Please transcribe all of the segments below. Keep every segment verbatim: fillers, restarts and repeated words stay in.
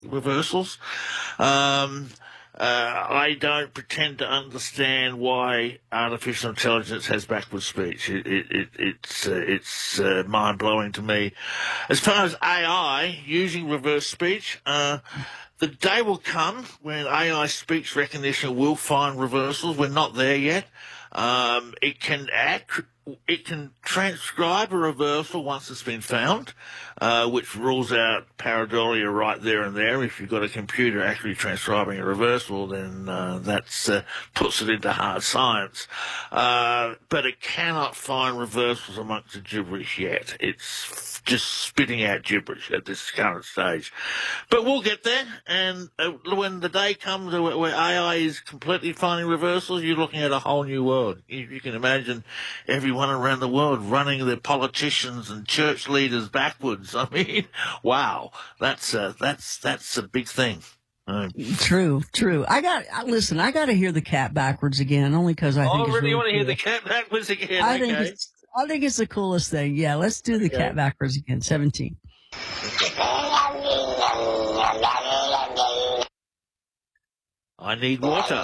reversals. Um, uh, I don't pretend to understand why artificial intelligence has backward speech. It, it, it, it's uh, it's uh, mind blowing to me. As far as A I using reverse speech, uh, the day will come when A I speech recognition will find reversals. We're not there yet. Um, it can act, it can transcribe a reversal once it's been found, uh, which rules out pareidolia right there and there. If you've got a computer actually transcribing a reversal, then uh, that's uh, puts it into hard science. Uh, but it cannot find reversals amongst the gibberish yet. It's just spitting out gibberish at this current stage. But we'll get there, and uh, when the day comes where, where A I is completely finding reversals, you're looking at a whole new world. You, you can imagine everyone around the world running their politicians and church leaders backwards. I mean, wow, that's uh, that's that's a big thing. Um, True, true. I got, listen, I got to hear the cat backwards again, only because I oh, think it's really? really You want to cool. hear the cat backwards again? I okay. think it's, I think it's the coolest thing. Yeah, let's do the Okay. cat backwards again. seventeen. I need water.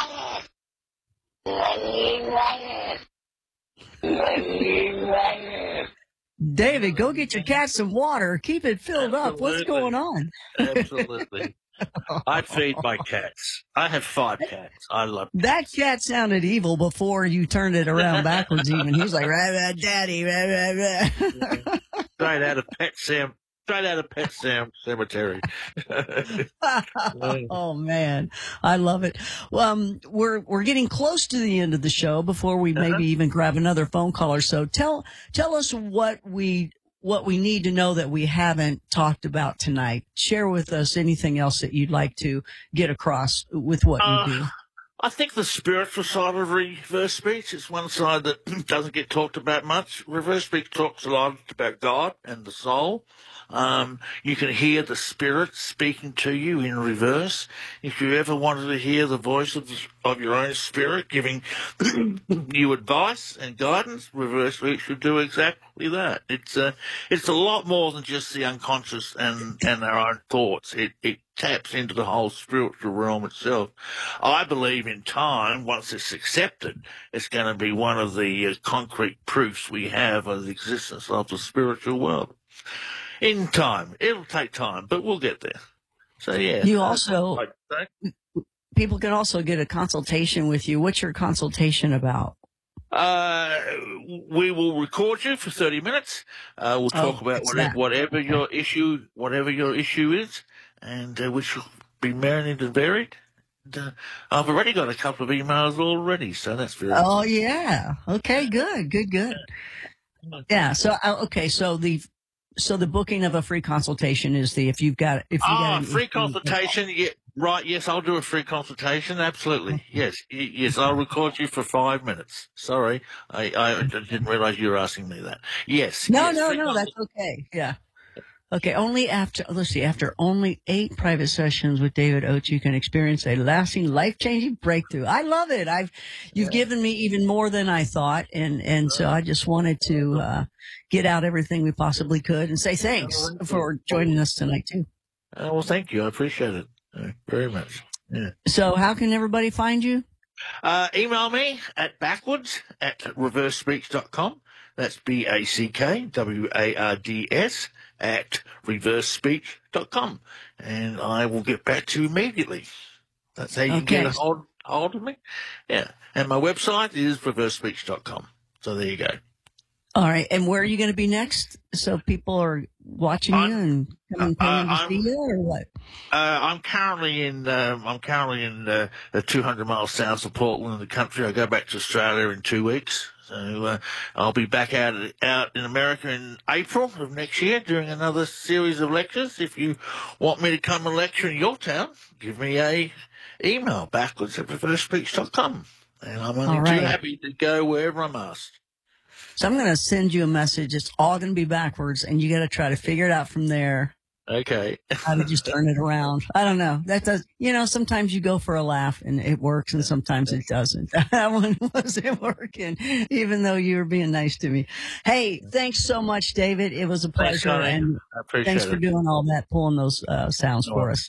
David, go get your cat some water. Keep it filled up. What's Absolutely. going on? Absolutely. I feed my cats. I have five cats. I love cats. That cat sounded evil before you turned it around backwards even. He was like, rah, rah, daddy, rah, rah, rah. Straight out of Pet Sam. Straight out of Pet Sam Cemetery. Oh man, I love it. Well, um, we're we're getting close to the end of the show before we Uh-huh. maybe even grab another phone call or so. Tell tell us what we what we need to know that we haven't talked about tonight. Share with us anything else that you'd like to get across with what Uh, you do. I think the spiritual side of reverse speech is one side that doesn't get talked about much. Reverse speech talks a lot about God and the soul. Um, you can hear the spirit speaking to you in reverse. If you ever wanted to hear the voice of, the, of your own spirit giving you advice and guidance, reverse speech should do exactly that. It's a, it's a lot more than just the unconscious and, and our own thoughts. It, it taps into the whole spiritual realm itself. I believe in time, once it's accepted, it's going to be one of the uh, concrete proofs we have of the existence of the spiritual world. In time. It'll take time, but we'll get there. So, yeah. You uh, also, I'd say. people can also get a consultation with you. What's your consultation about? Uh, we will record you for thirty minutes. Uh, we'll talk Oh, about it's whatever, that. whatever Okay. your issue, whatever your issue is, and uh, we shall be marinated and buried. And, uh, I've already got a couple of emails already, so that's very. Oh yeah. Okay. Good. Good. Good. Yeah. So uh, okay. So the so the booking of a free consultation is the if you've got if you got Ah, an free issue- consultation. Yeah, right. Yes, I'll do a free consultation. Absolutely. Yes. y- Yes, I'll record you for five minutes. Sorry, I, I didn't realize you were asking me that. Yes. No, yes, no, free no. consult- That's okay. Yeah. Okay. Only after let's see. After only eight private sessions with David Oates, you can experience a lasting, life-changing breakthrough. I love it. I've you've Yeah. given me even more than I thought, and and so I just wanted to uh, get out everything we possibly could and say thanks for joining us tonight too. Uh, well, thank you. I appreciate it uh, very much. Yeah. So, how can everybody find you? Uh, email me at backwards at reverse speech dot com. That's B A C K W A R D S at reverse speech dot com. And I will get back to you immediately. That's how you can Okay. get a hold, hold of me. Yeah. And my website is reverse speech dot com. So there you go. All right. And where are you going to be next? So people are watching you I'm- and coming uh, paying to I'm- see you or what? Uh, I'm currently in, um, I'm currently in, uh, uh, two hundred miles south of Portland in the country. I go back to Australia in two weeks. So, uh, I'll be back out, out in America in April of next year doing another series of lectures. If you want me to come and lecture in your town, give me a email backwards at reverse speech dot com. And I'm only All too right. happy to go wherever I'm asked. So I'm going to send you a message. It's all going to be backwards and you got to try to figure it out from there. Okay. How to just turn it around. I don't know. That does, you know, sometimes you go for a laugh and it works and sometimes it doesn't. That one wasn't working, even though you were being nice to me. Hey, thanks so much, David. It was a Thanks, pleasure. Connie. And I appreciate thanks for it. doing all that, pulling those uh, sounds No for worries. us.